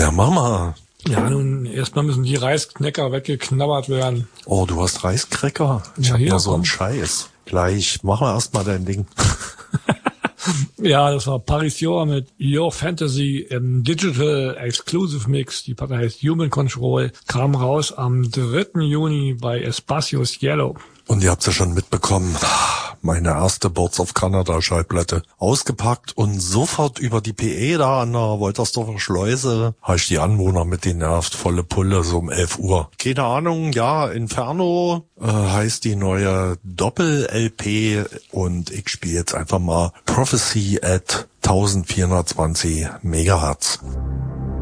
Na, Mama. Ja, nun, erstmal müssen die Reisknäcker weggeknabbert werden. Oh, du hast Reiskräcker? Ich Ja, hab hier, nur so einen komm. Scheiß. Gleich, mach mal erstmal dein Ding. Ja, das war Paris Joa mit Your Fantasy im Digital Exclusive Mix. Die Platte heißt Human Control, kam raus am 3. Juni bei Espacios Yellow. Und ihr habt ja schon mitbekommen, meine erste Birds of Canada Schallplatte ausgepackt und sofort über die PE da an der Woltersdorfer Schleuse habe ich die Anwohner mit den nervt, volle Pulle, so um 11 Uhr. Keine Ahnung, ja, Inferno heißt die neue Doppel-LP und ich spiele jetzt einfach mal Prophecy at 1420 Megahertz.